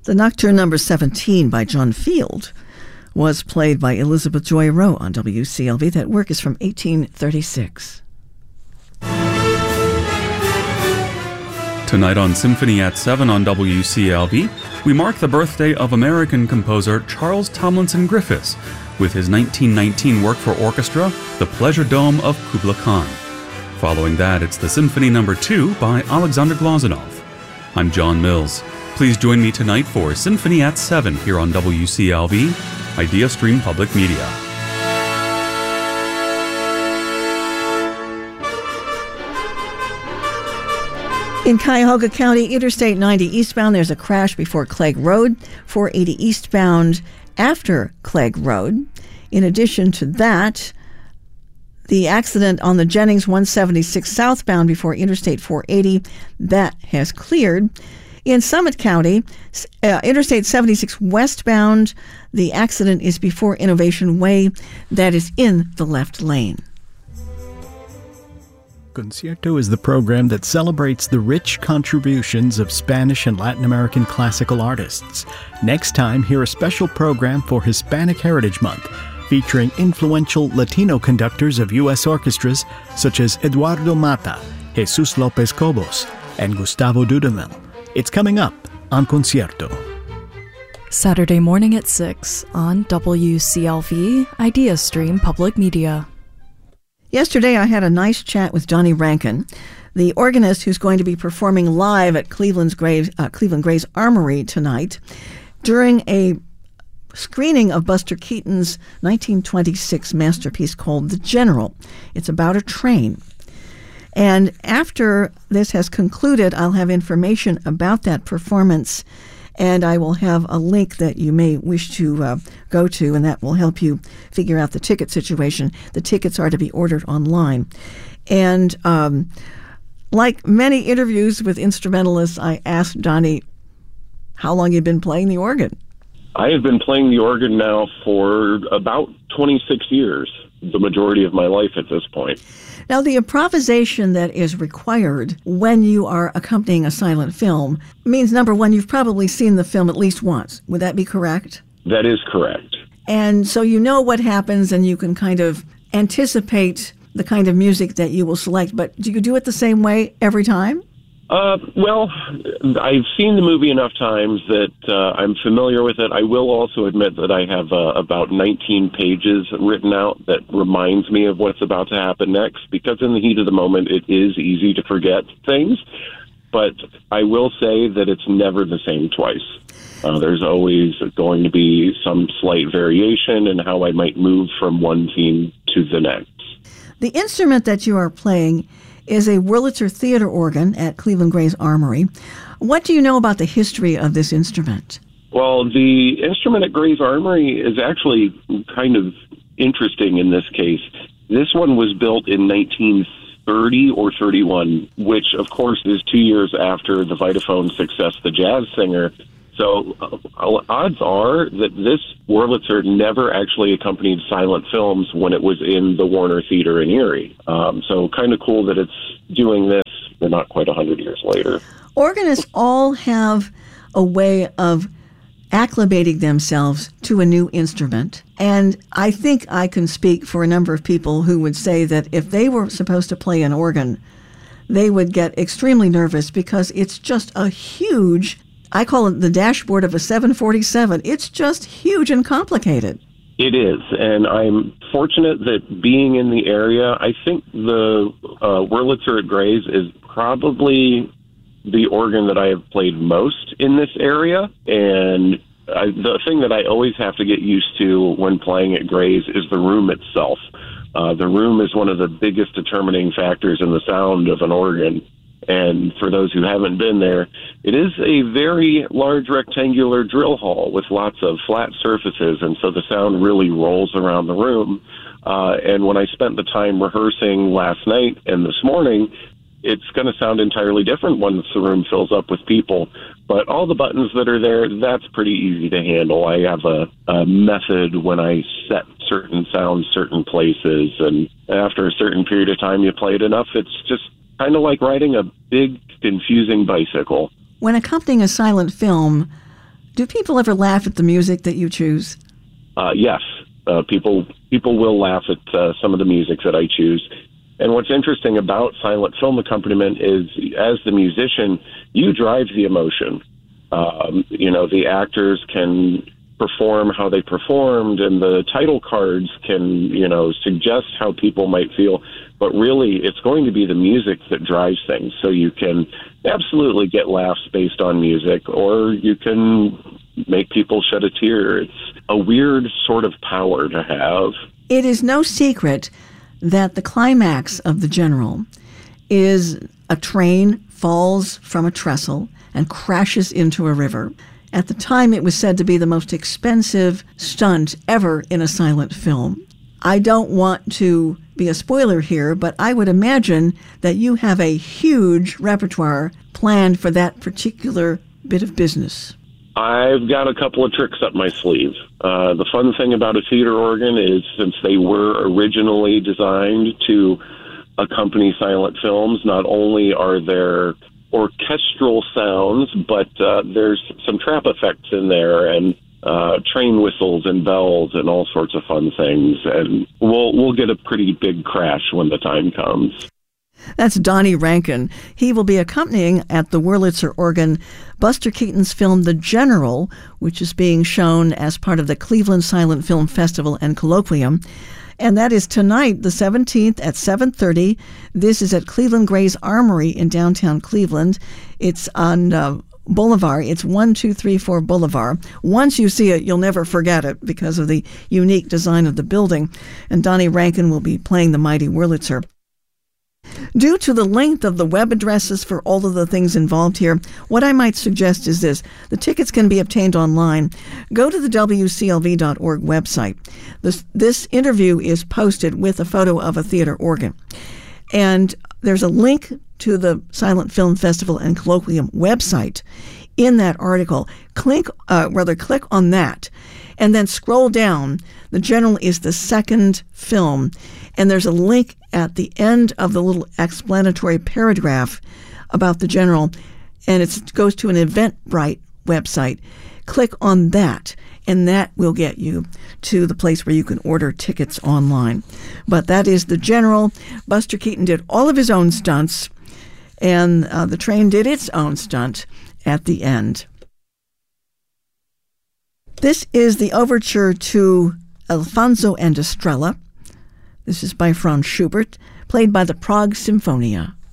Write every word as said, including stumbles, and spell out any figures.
The Nocturne number seventeen by John Field was played by Elizabeth Joy Rowe on W C L V. That work is from eighteen thirty-six. Tonight on Symphony at seven on W C L V, we mark the birthday of American composer Charles Tomlinson Griffiths with his nineteen nineteen work for orchestra, The Pleasure Dome of Kubla Khan. Following that, it's the Symphony number two by Alexander Glazunov. I'm John Mills. Please join me tonight for Symphony at seven here on W C L V, Idea Stream Public Media. In Cuyahoga County, Interstate ninety eastbound, there's a crash before Clegg Road, four eighty eastbound after Clegg Road. In addition to that, the accident on the Jennings one seventy-six southbound before Interstate four eighty, that has cleared. In Summit County, uh, Interstate seventy-six westbound, the accident is before Innovation Way. That is in the left lane. Concierto is the program that celebrates the rich contributions of Spanish and Latin American classical artists. Next time, hear a special program for Hispanic Heritage Month, featuring influential Latino conductors of U S orchestras such as Eduardo Mata, Jesus López Cobos, and Gustavo Dudamel. It's coming up on Concierto. Saturday morning at six on W C L V, Idea Stream Public Media. Yesterday, I had a nice chat with Donnie Rankin, the organist who's going to be performing live at Cleveland's Graves, uh, Cleveland Gray's Armory tonight during a screening of Buster Keaton's nineteen twenty-six masterpiece called The General. It's about a train. And after this has concluded, I'll have information about that performance, and I will have a link that you may wish to uh, go to, and that will help you figure out the ticket situation. The tickets are to be ordered online. And um, like many interviews with instrumentalists, I asked Donnie how long he'd been playing the organ. I have been playing the organ now for about twenty-six years, the majority of my life at this point. Now, the improvisation that is required when you are accompanying a silent film means, number one, you've probably seen the film at least once. Would that be correct? That is correct. And so you know what happens, and you can kind of anticipate the kind of music that you will select. But do you do it the same way every time? Uh, well, I've seen the movie enough times that uh, I'm familiar with it. I will also admit that I have uh, about nineteen pages written out that reminds me of what's about to happen next, because in the heat of the moment, it is easy to forget things. But I will say that it's never the same twice. Uh, there's always going to be some slight variation in how I might move from one scene to the next. The instrument that you are playing is a Wurlitzer theater organ at Cleveland Gray's Armory. What do you know about the history of this instrument? Well, the instrument at Gray's Armory is actually kind of interesting in this case. This one was built in nineteen thirty or thirty-one, which, of course, is two years after the Vitaphone success, The Jazz Singer. So uh, odds are that this Wurlitzer never actually accompanied silent films when it was in the Warner Theater in Erie. Um, so kind of cool that it's doing this, but not quite one hundred years later. Organists all have a way of acclimating themselves to a new instrument. And I think I can speak for a number of people who would say that if they were supposed to play an organ, they would get extremely nervous because it's just a huge, I call it the dashboard of a seven forty-seven. It's just huge and complicated. It is, and I'm fortunate that being in the area, I think the uh, Wurlitzer at Gray's is probably the organ that I have played most in this area. And I, the thing that I always have to get used to when playing at Gray's is the room itself. Uh, the room is one of the biggest determining factors in the sound of an organ. And for those who haven't been there, it is a very large rectangular drill hall with lots of flat surfaces, and so the sound really rolls around the room. Uh, and when I spent the time rehearsing last night and this morning, it's going to sound entirely different once the room fills up with people. But all the buttons that are there, that's pretty easy to handle. I have a, a method when I set certain sounds certain places, and after a certain period of time you play it enough, it's just kind of like riding a big, confusing bicycle. When accompanying a silent film, Do people ever laugh at the music that you choose? Uh, yes, uh, people people will laugh at uh, some of the music that I choose. And what's interesting about silent film accompaniment is, as the musician, you drive the emotion. Um, you know, the actors can perform how they performed, and the title cards can, you know, suggest how people might feel. But really, it's going to be the music that drives things. So you can absolutely get laughs based on music, or you can make people shed a tear. It's a weird sort of power to have. It is no secret that the climax of The General is a train falls from a trestle and crashes into a river. At the time, it was said to be the most expensive stunt ever in a silent film. I don't want to be a spoiler here, but I would imagine that you have a huge repertoire planned for that particular bit of business. I've got a couple of tricks up my sleeve. Uh, the fun thing about a theater organ is, since they were originally designed to accompany silent films, not only are there orchestral sounds, but uh, there's some trap effects in there, and uh, train whistles and bells and all sorts of fun things. And we'll we'll get a pretty big crash when the time comes. That's Donnie Rankin. He will be accompanying at the Wurlitzer organ Buster Keaton's film The General, which is being shown as part of the Cleveland Silent Film Festival and Colloquium. And that is tonight, the seventeenth at seven thirty. This is at Cleveland Gray's Armory in downtown Cleveland. It's on uh, Boulevard. It's one two three four Boulevard. Once you see it, you'll never forget it because of the unique design of the building. And Donnie Rankin will be playing the mighty Wurlitzer. Due to the length of the web addresses for all of the things involved here, what I might suggest is this. The tickets can be obtained online. Go to the W C L V dot org website. This, this interview is posted with a photo of a theater organ. And there's a link to the Silent Film Festival and Colloquium website in that article. Click, uh, rather, click on that and then scroll down. The General is the second film. And there's a link at the end of the little explanatory paragraph about The General, and it goes to an Eventbrite website. Click on that, and that will get you to the place where you can order tickets online. But that is The General. Buster Keaton did all of his own stunts, and uh, the train did its own stunt at the end. This is the overture to Alfonso and Estrella. This is by Franz Schubert, played by the Prague Symphonia.